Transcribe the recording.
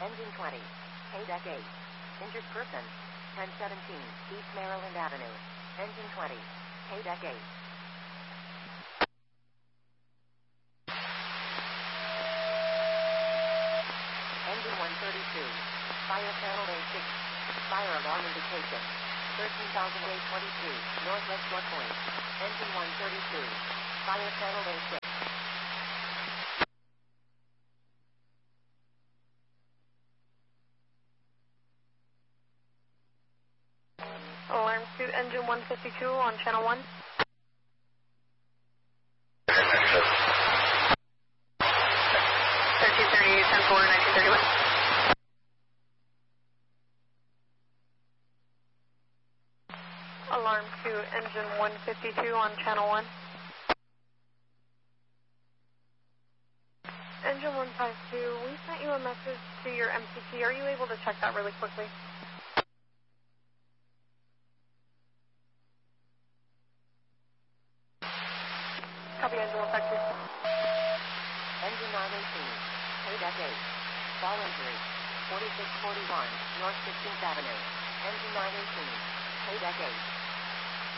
Engine 20. Paydeck 8. Injured person. 1017 East Maryland Avenue. Engine 20. Paydeck 8. Engine 132. Fire channel A6. Fire alarm indication. 13,822 Northwest Shore Point. Engine 132. Fire channel A6. Alarm to engine 152 on channel 1. 1338, 10-4, 1931. Alarm to engine 152 on channel 1. Engine 152, we sent you a message to your MCT. Are you able to check that really quickly? Copy, engine 152. Engine 918. Paydeck 8. Fall injury. 4641 North 16th Avenue. Engine 918. Paydeck 8.